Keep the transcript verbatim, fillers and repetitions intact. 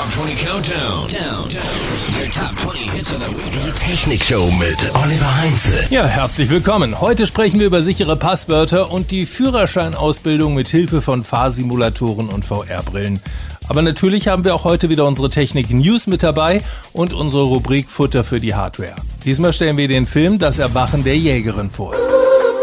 Top zwanzig Countdown. Down, down. Your Top zwanzig Hits of the Week. Die Technikshow mit Oliver Heinze. Ja, herzlich willkommen. Heute sprechen wir über sichere Passwörter und die Führerscheinausbildung mit Hilfe von Fahrsimulatoren und V R-Brillen. Aber natürlich haben wir auch heute wieder unsere Technik-News mit dabei und unsere Rubrik Futter für die Hardware. Diesmal stellen wir den Film Das Erwachen der Jägerin vor.